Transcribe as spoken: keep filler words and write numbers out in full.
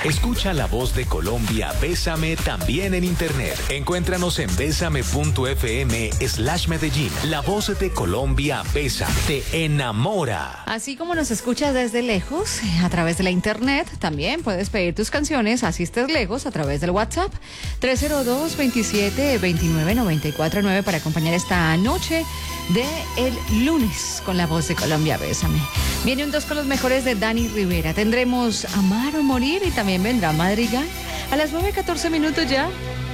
Escucha La Voz de Colombia, Bésame también en internet. Encuéntranos en bésame.fm slash Medellín. La Voz de Colombia, Bésame, te enamora. Así como nos escuchas desde lejos, a través de la internet, también puedes pedir tus canciones, así estés lejos, a través del WhatsApp tres cero dos, veintisiete, veintinueve, noventa y cuatro nueve para acompañar esta noche de el lunes con La Voz de Colombia, Bésame. Viene un dos con los mejores de Dani Rivera. Tendremos Amar o Morir y también vendrá Madrigal. A las nueve catorce minutos ya.